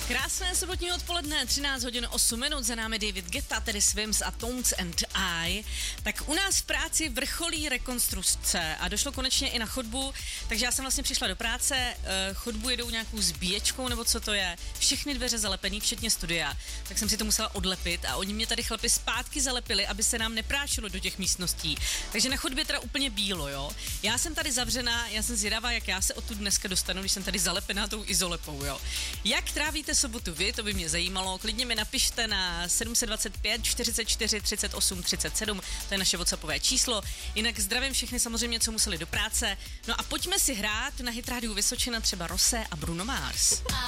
Krásné sobotní odpoledne, 13 hodin 8 minut, za námi David Guetta, tedy Swims a Tones and I. Tak u nás v práci vrcholí rekonstrukce a došlo konečně i na chodbu, takže já jsem vlastně přišla do práce, chodbu jedou nějakou zbíječkou, nebo co to je, všechny dveře zalepený, včetně studia, tak jsem si to musela odlepit a oni mě tady chlapi zpátky zalepili, aby se nám neprášilo do těch místností. Takže na chodbě teda úplně bílo, jo. Já jsem tady zavřená, já jsem zvědavá, jak já se odtud dneska dostanu, když jsem tady zalepená tou izolepou, jo. Jak trávíte sobotu vy, to by mě zajímalo, klidně mi napište na 725 44 38 37, to je naše WhatsAppové číslo, jinak zdravím všechny samozřejmě, co museli do práce, no a pojďme si hrát na Hit Radio Vysočina třeba Rosé a Bruno Mars.